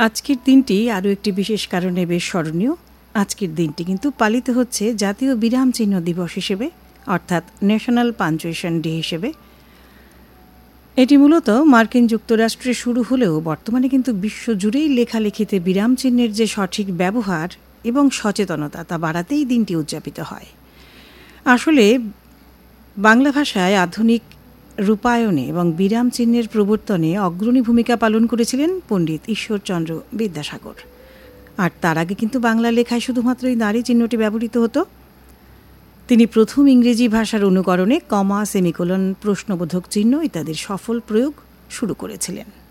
আজকের দিনটি আরও একটি বিশেষ কারণে বেশ স্মরণীয়। আজকের দিনটি কিন্তু পালিত হচ্ছে জাতীয় বিরাম চিহ্ন দিবস হিসেবে, অর্থাৎ ন্যাশনাল পাঞ্চুয়েশন ডে হিসেবে। এটি মূলত মার্কিন যুক্তরাষ্ট্রে শুরু হলেও বর্তমানে কিন্তু বিশ্বজুড়েই লেখালেখিতে বিরাম চিহ্নের যে সঠিক ব্যবহার এবং সচেতনতা তা বাড়াতেই দিনটি উদযাপিত হয়। আসলে বাংলা ভাষায় আধুনিক রূপায়ণে এবং বিরাম চিহ্নের প্রবর্তনে অগ্রণী ভূমিকা পালন করেছিলেন পণ্ডিত ঈশ্বরচন্দ্র বিদ্যাসাগর। আর তার আগে কিন্তু বাংলা লেখায় শুধুমাত্র এই নারী চিহ্নটি ব্যবহৃত হতো। তিনি প্রথম ইংরেজি ভাষার অনুকরণে কমা, সেমিকোলন, প্রশ্নবোধক চিহ্ন ইত্যাদির সফল প্রয়োগ শুরু করেছিলেন।